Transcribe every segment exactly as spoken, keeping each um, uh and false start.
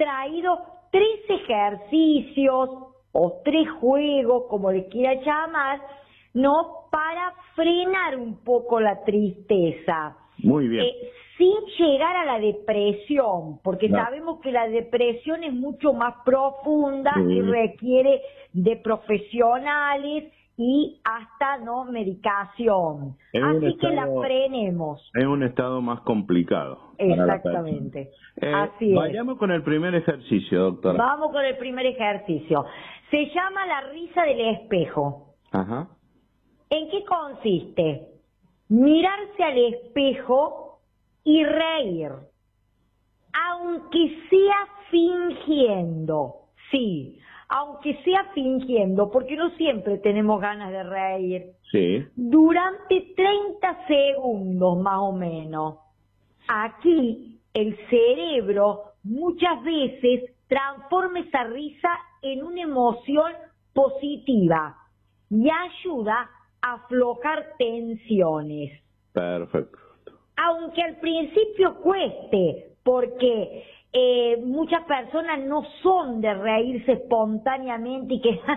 traído tres ejercicios o tres juegos, como le quiera llamar, ¿no? Para frenar un poco la tristeza. Muy bien. Eh, sin llegar a la depresión, porque no. sabemos que la depresión es mucho más profunda sí. y requiere de profesionales y hasta no medicación. Es Así estado, que la frenemos. Es un estado más complicado. Exactamente. Eh, Así vayamos es. con el primer ejercicio, doctora. Vamos con el primer ejercicio. Se llama la risa del espejo. Ajá. ¿En qué consiste? Mirarse al espejo y reír, aunque sea fingiendo, sí, aunque sea fingiendo, porque no siempre tenemos ganas de reír. Sí. Durante treinta segundos más o menos. Aquí el cerebro muchas veces transforma esa risa en una emoción positiva y ayuda a aflojar tensiones. Perfecto. Aunque al principio cueste, porque eh, muchas personas no son de reírse espontáneamente y que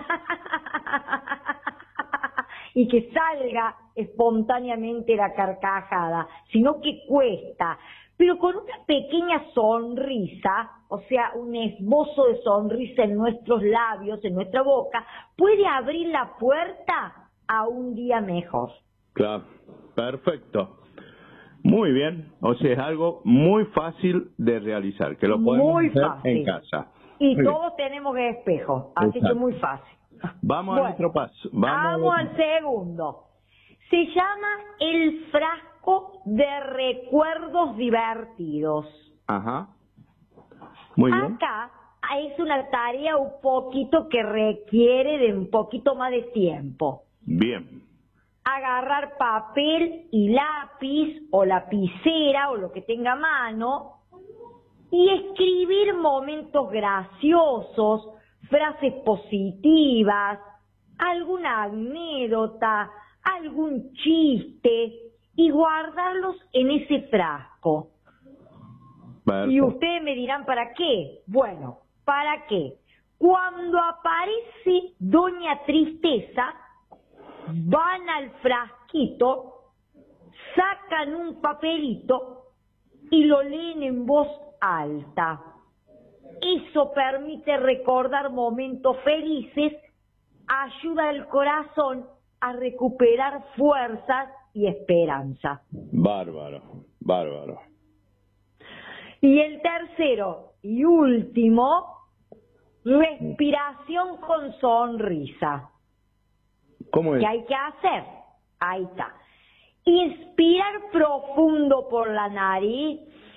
y que salga espontáneamente la carcajada, sino que cuesta. Pero con una pequeña sonrisa, o sea, un esbozo de sonrisa en nuestros labios, en nuestra boca, puede abrir la puerta a un día mejor. Claro, perfecto. Muy bien, o sea, es algo muy fácil de realizar, que lo podemos muy hacer fácil. En casa. Y muy todos bien. Tenemos espejo, así Exacto. que muy fácil. Vamos bueno, a nuestro paso. Vamos, vamos al segundo. Se llama el frasco de recuerdos divertidos. Ajá. Muy bien. Acá es una tarea un poquito que requiere de un poquito más de tiempo. Bien. Agarrar papel y lápiz o lapicera o lo que tenga a mano y escribir momentos graciosos, frases positivas, alguna anécdota, algún chiste y guardarlos en ese frasco. Perfecto. Y ustedes me dirán, ¿para qué? Bueno, ¿para qué? Cuando aparece Doña Tristeza, van al frasquito, sacan un papelito y lo leen en voz alta. Eso permite recordar momentos felices, ayuda al corazón a recuperar fuerzas y esperanza. Bárbaro, bárbaro. Y el tercero y último, respiración con sonrisa. ¿Cómo es? ¿Qué hay que hacer? Ahí está. Inspirar profundo por la nariz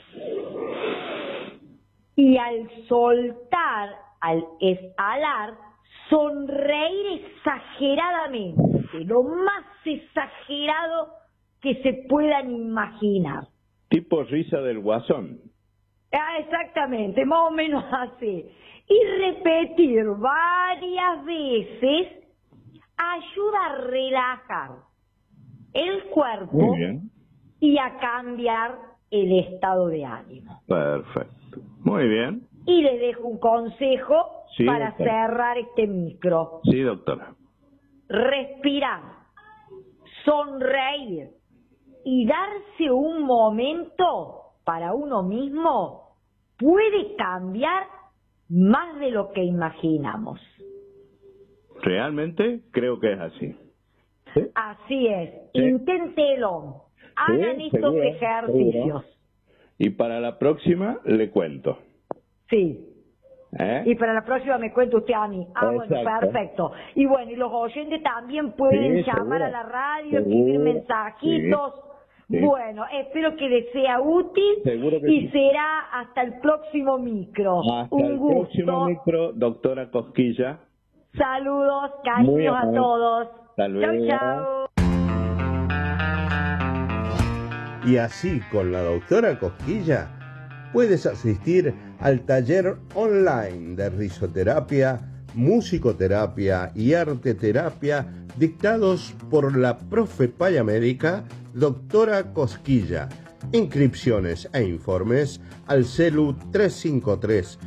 y al soltar, al exhalar, sonreír exageradamente, lo más exagerado que se puedan imaginar. Tipo risa del guasón. Ah, exactamente, más o menos así. Y repetir varias veces ayuda a relajar el cuerpo y a cambiar el estado de ánimo. Perfecto. Muy bien. Y le dejo un consejo sí, para doctora. cerrar este micro. Sí, doctora. Respirar, sonreír y darse un momento para uno mismo puede cambiar más de lo que imaginamos. Realmente creo que es así. ¿Sí? Así es. Sí. Inténtelo. Hagan sí, estos seguro, ejercicios. Seguro. Y para la próxima le cuento. Sí. ¿Eh? Y para la próxima me cuenta usted a mí. Ah, Exacto. Bueno, perfecto. Y bueno, y los oyentes también pueden sí, llamar seguro. a la radio, seguro. escribir mensajitos. Sí. Sí. Bueno, espero que les sea útil y sí. será hasta el próximo micro. Hasta Un el gusto. próximo micro, doctora Cosquilla. Saludos, cariños a todos. Chao, chao. Y así, con la doctora Cosquilla, puedes asistir al taller online de risoterapia, musicoterapia y arteterapia dictados por la profe paya médica, doctora Cosquilla. Inscripciones e informes al celu tres cinco tres,